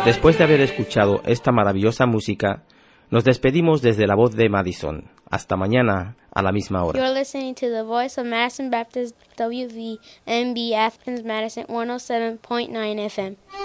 Después de haber escuchado esta maravillosa música, nos despedimos desde la voz de Madison. Hasta mañana a la misma hora. You're listening to the voice of Madison Baptist WVMB Athens Madison 107.9 FM.